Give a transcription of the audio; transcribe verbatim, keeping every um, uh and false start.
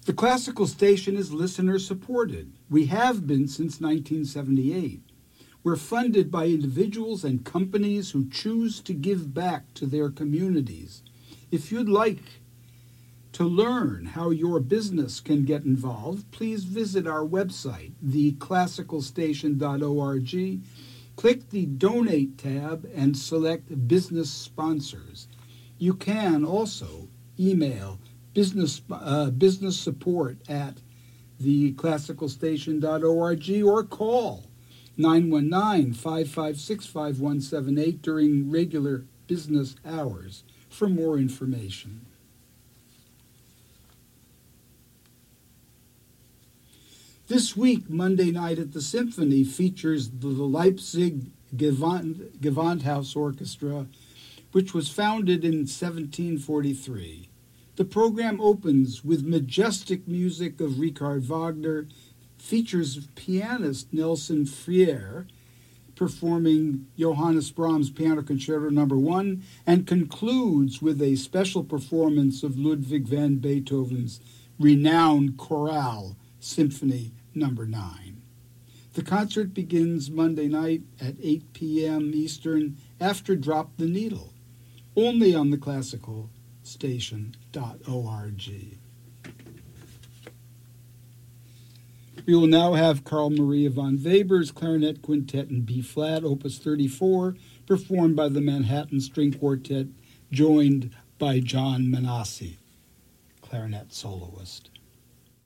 The Classical Station is listener-supported. We have been since nineteen seventy-eight. We're funded by individuals and companies who choose to give back to their communities. If you'd like to learn how your business can get involved, please visit our website, the classical station dot org. Click the Donate tab and select Business Sponsors. You can also email business, uh, business support at the classical station dot org or call nine one nine, five five six, five one seven eight during regular business hours for more information. This week, Monday Night at the Symphony features the Leipzig Gewand, Gewandhaus Orchestra, which was founded in seventeen forty-three. The program opens with majestic music of Richard Wagner, features pianist Nelson Freire performing Johannes Brahms' Piano Concerto Number One, and concludes with a special performance of Ludwig van Beethoven's renowned chorale Symphony Number Nine. The concert begins Monday night at eight p.m. Eastern after Drop the Needle, only on the classical station dot org. We will now have Carl Maria von Weber's Clarinet Quintet in B-flat, Opus thirty-four, performed by the Manhattan String Quartet, joined by John Manassi, clarinet soloist.